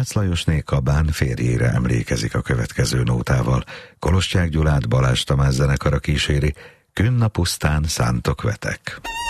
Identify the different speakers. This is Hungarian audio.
Speaker 1: Bác Lajosné Kabán férjére emlékezik a következő nótával. Kolostyák Gyulát Balázs Tamás zenekara kíséri, Künn a pusztán szántok vetek.